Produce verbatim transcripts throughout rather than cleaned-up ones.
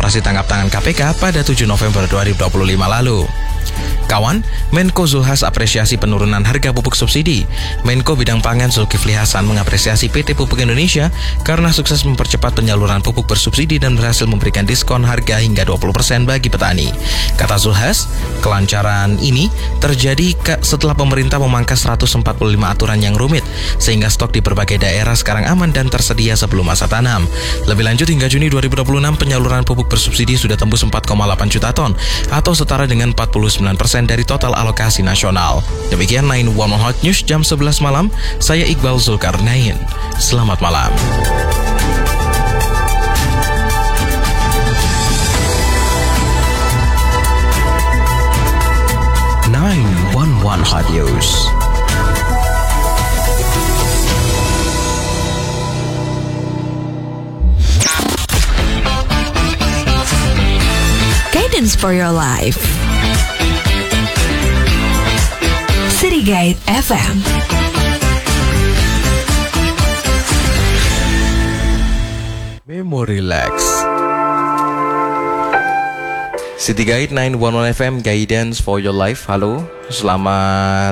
operasi tangkap tangan K P K pada tujuh November dua ribu dua puluh lima lalu. Kawan, Menko Zulhas apresiasi penurunan harga pupuk subsidi. Menko Bidang Pangan Zulkifli Hasan mengapresiasi P T Pupuk Indonesia karena sukses mempercepat penyaluran pupuk bersubsidi dan berhasil memberikan diskon harga hingga dua puluh persen bagi petani. Kata Zulhas, kelancaran ini terjadi setelah pemerintah memangkas seratus empat puluh lima aturan yang rumit, sehingga stok di berbagai daerah sekarang aman dan tersedia sebelum masa tanam. Lebih lanjut, hingga Juni dua ribu dua puluh enam penyaluran pupuk bersubsidi sudah tembus empat koma delapan juta ton atau setara dengan empat puluh sembilan persen dari total alokasi nasional. Demikian sembilan satu satu Hot News jam sebelas malam. Saya Iqbal Zulkarnain. Selamat malam. sembilan satu satu Hot News. Guidance for your life. City Guide F M. Memory Relax. City Guide sembilan satu satu F M, Guidance for your life. Halo, selamat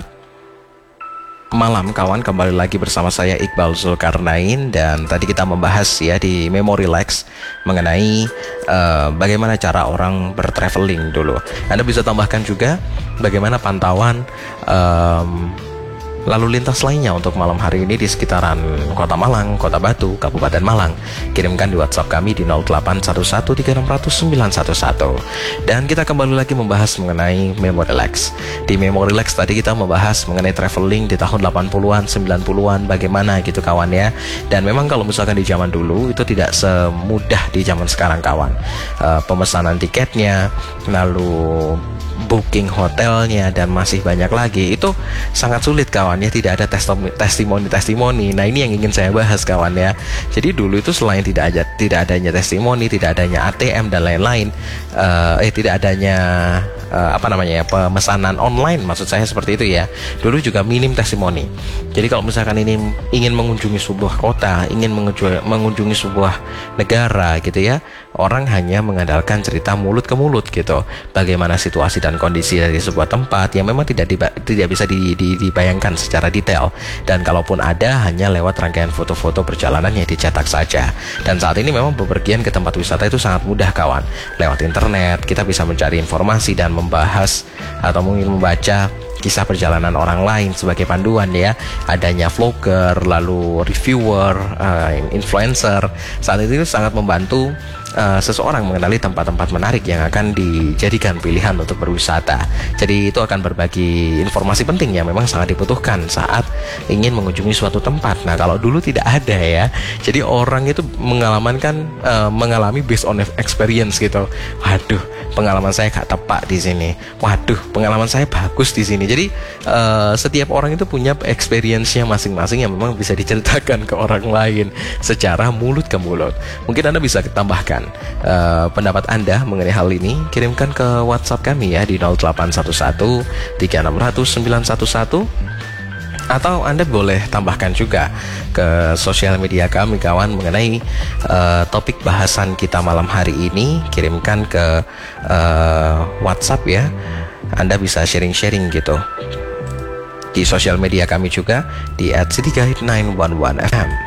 malam kawan, kembali lagi bersama saya Iqbal Zulkarnain. Dan tadi kita membahas ya di Memory Relax mengenai uh, bagaimana cara orang bertraveling dulu. Anda bisa tambahkan juga bagaimana pantauan um, lalu lintas lainnya untuk malam hari ini di sekitaran Kota Malang, Kota Batu, Kabupaten Malang. Kirimkan di WhatsApp kami di nol delapan satu satu tiga enam nol nol sembilan satu satu. Dan kita kembali lagi membahas mengenai Memory Relax. Di Memory Relax tadi kita membahas mengenai traveling di tahun delapan puluhan, sembilan puluhan, bagaimana gitu kawan ya. Dan memang kalau misalkan di zaman dulu itu tidak semudah di zaman sekarang kawan. Uh, pemesanan tiketnya, lalu booking hotelnya, dan masih banyak lagi, itu sangat sulit kawan ya, tidak ada testimoni-testimoni. Nah ini yang ingin saya bahas kawan ya. Jadi dulu itu selain tidak ada tidak adanya testimoni, tidak adanya A T M dan lain-lain, uh, eh tidak adanya uh, apa namanya ya, pemesanan online, maksud saya seperti itu ya. Dulu juga minim testimoni. Jadi kalau misalkan ini ingin mengunjungi sebuah kota, ingin mengunjungi, mengunjungi sebuah negara gitu ya, orang hanya mengandalkan cerita mulut ke mulut gitu. Bagaimana situasi dan kondisi dari sebuah tempat yang memang tidak diba- tidak bisa di, di, dibayangkan secara detail, dan kalaupun ada hanya lewat rangkaian foto-foto perjalanan yang dicetak saja. Dan saat ini memang bepergian ke tempat wisata itu sangat mudah kawan. Lewat internet kita bisa mencari informasi dan membahas atau mungkin membaca kisah perjalanan orang lain sebagai panduan ya. Adanya vlogger, lalu reviewer, uh, influencer, saat itu sangat membantu uh, seseorang mengenali tempat-tempat menarik yang akan dijadikan pilihan untuk berwisata. Jadi itu akan berbagi informasi penting yang memang sangat dibutuhkan saat ingin mengunjungi suatu tempat. Nah kalau dulu tidak ada ya, jadi orang itu mengalamankan uh, mengalami based on experience gitu. Waduh, pengalaman saya gak tepat di sini. Waduh, pengalaman saya bagus di sini. Jadi uh, setiap orang itu punya experience-nya masing-masing yang memang bisa diceritakan ke orang lain secara mulut ke mulut. Mungkin Anda bisa tambahkan uh, pendapat Anda mengenai hal ini. Kirimkan ke WhatsApp kami ya di nol delapan satu satu tiga enam nol nol sembilan satu satu. Atau Anda boleh tambahkan juga ke sosial media kami kawan mengenai uh, topik bahasan kita malam hari ini. Kirimkan ke uh, WhatsApp ya. Anda bisa sharing-sharing gitu di sosial media kami juga di at cityguide sembilan satu satu F M.